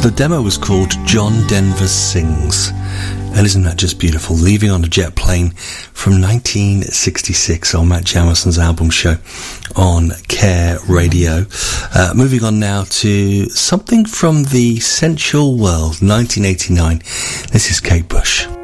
The demo was called John Denver Sings, and isn't that just beautiful? Leaving on a Jet Plane from 1966 on Matt Jamison's album show on Care Radio. Moving on now to something from the sensual world, 1989. This is Kate Bush.